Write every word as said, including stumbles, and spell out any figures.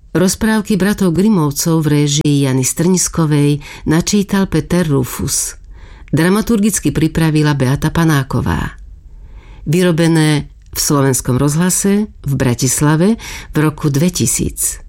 Rozprávky bratov Grimovcov v réžii Jany Strniskovej načítal Peter Rufus. Dramaturgicky pripravila Beata Panáková. Vyrobené v Slovenskom rozhlase v Bratislave v roku dvetisíc.